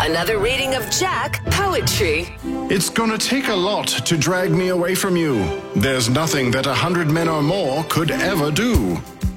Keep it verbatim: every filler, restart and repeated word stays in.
Another reading of Jack Poetry. It's gonna take a lot to drag me away from you. There's nothing that a hundred men or more could ever do.